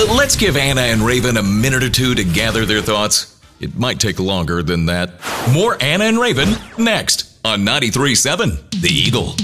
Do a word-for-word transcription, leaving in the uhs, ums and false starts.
Uh, Let's give Anna and Raven a minute or two to gather their thoughts. It might take longer than that. More Anna and Raven next on ninety-three point seven The Eagle.